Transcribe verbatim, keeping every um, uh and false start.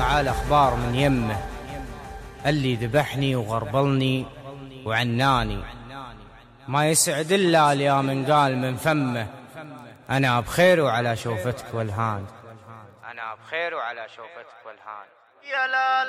تعال أخبار من يمه، اللي ذبحني وغربلني وعناني، ما يسعد إلا يا من قال من فمه أنا بخير وعلى شوفتك والهان. أنا بخير وعلى شوفتك والهان.